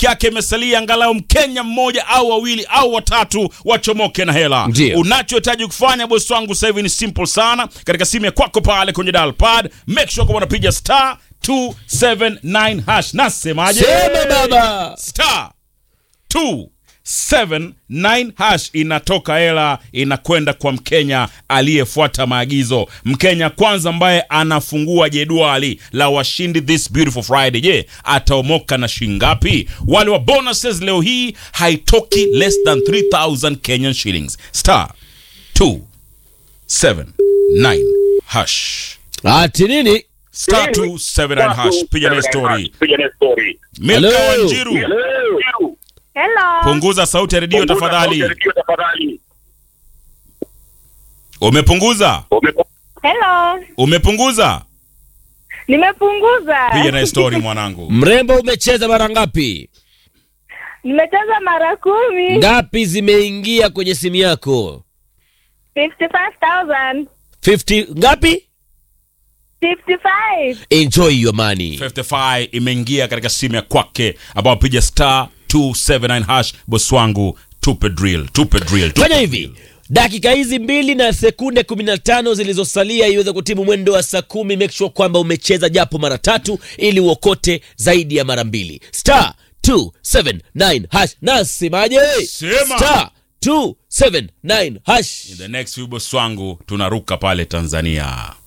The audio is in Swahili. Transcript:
Peke yake imesalia angalau Mkenya mmoja au wawili au watatu wachomoke na hela. Unachohitaji kufanya bosi wangu sasa hivi ni simple sana. Katika simu ya kwako pale kwenye dial pad, make sure kwamba unapiga star 279 hash. Nasemaje? Sema baba. Star 279 hash, inatoka hela inakwenda kwa Mkenya aliyefuata maagizo. Mkenya kwanza ambaye anafungua jedwali la washindi this beautiful Friday. Je, ataomoka na shingapi? Wale wa bonuses leo hii haitoki less than 3000 Kenyan shillings. Star 279 hash. Ati nini? Star 279 hash. Piga na story. Milka Wanjiru. Hello. Punguza sauti ya redio tafadhali. Umepunguza? Hello. Umepunguza? Nimepunguza. Piga na story mwanangu. Mrembo, umecheza mara ngapi? Nimecheza mara 10. Ngapi zimeingia kwenye simu yako? 55,000. 50 ngapi? 55. Enjoy your money. 55 imeingia katika simu ya kwake, ambao piga star 279 hash. Boss wangu, tupe drill. Fanya hivi. Dakika hizi 2 na sekunde 15 zilizosalia iweze kutimu mwendo wa saa 10. Make sure kwamba umecheza japo mara 3 ili uokote zaidi ya mara 2. Star 279 hash. Nasemaje? Sema. Star 279 hash. In the next few boss wangu tunaruka pale Tanzania.